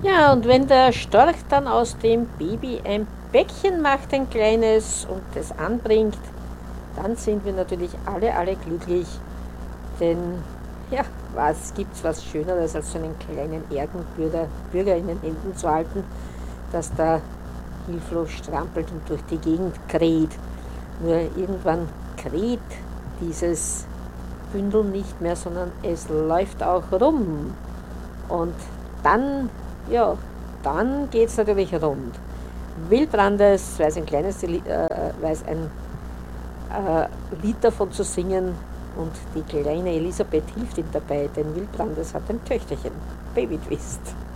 Ja, und wenn der Storch dann aus dem Baby ein Bäckchen macht, ein kleines, und es anbringt, dann sind wir natürlich alle glücklich. Denn, ja, was gibt's was Schöneres, als so einen kleinen Bürger in den Händen zu halten, dass da hilflos strampelt und durch die Gegend kräht. Nur irgendwann kräht dieses Bündel nicht mehr, sondern es läuft auch rum. Und dann, ja, dann geht es natürlich rund. Wildbrandes weiß ein Lied davon zu singen, und die kleine Elisabeth hilft ihm dabei, denn Wildbrandes hat ein Töchterchen, Baby Twist.